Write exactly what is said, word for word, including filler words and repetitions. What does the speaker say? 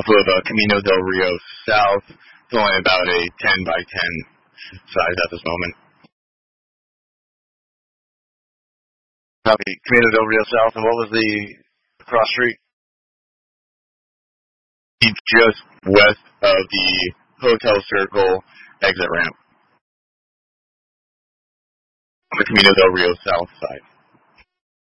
of uh, Camino del Rio South. It's only about a ten by ten size at this moment. Copy. Camino del Rio South, and what was the cross street? Just west of the Hotel Circle exit ramp. On the Camino del Rio South side.